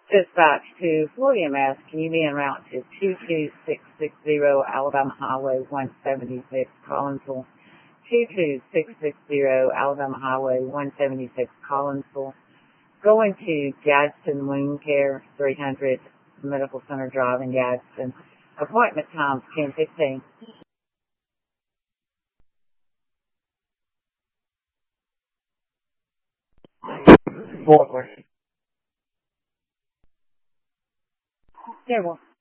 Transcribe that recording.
Dispatch to Florida Mass, can you be en route to 22660 Alabama Highway 176, Collinsville? 22660 Alabama Highway 176, Collinsville. Going to Gadsden Wound Care, 300 Medical Center Drive in Gadsden. Appointment times 10:15. Forward. There, well.